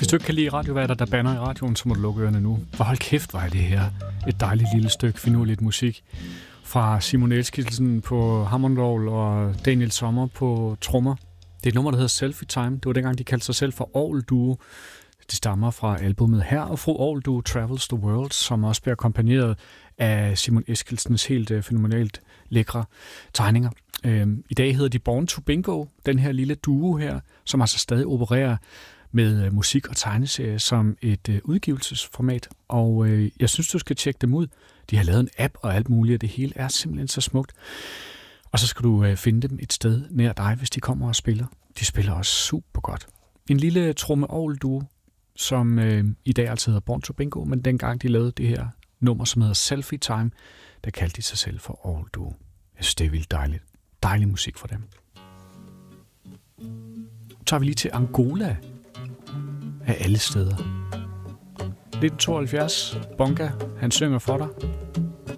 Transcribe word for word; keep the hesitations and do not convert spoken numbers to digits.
Hvis du ikke kan lide radioværter, der banner i radioen, så må du lukke ørerne nu. For hold kæft, hvor er det her et dejligt lille stykke finurligt musik. Fra Simon Eskildsen på hammondorgel og Daniel Sommer på trommer. Det er et nummer, der hedder Selfie Time. Det var dengang, de kaldte sig selv for Orgel Duo. Det stammer fra albumet Her og Fru Orgel Duo Travels the World, som også bliver akkompagneret af Simon Eskildsens helt øh, fænomenalt lækre tegninger. Øhm, I dag hedder de Born to Bingo, den her lille duo her, som altså stadig opererer med øh, musik og tegneserie som et øh, udgivelsesformat. Og øh, jeg synes, du skal tjekke dem ud. De har lavet en app og alt muligt, og det hele er simpelthen så smukt. Og så skal du øh, finde dem et sted nær dig, hvis de kommer og spiller. De spiller også super godt. En lille tromme-orgel-duo, som øh, i dag altså hedder Born to Bingo, men dengang de lavede det her nummer, som hedder Selfie Time, der kaldte de sig selv for Orgel Duo. Jeg synes, det er vildt dejligt. Dejlig musik for dem. Så tager vi lige til Angola af alle steder. nitten tooghalvfjerds, Bonga, han synger for dig.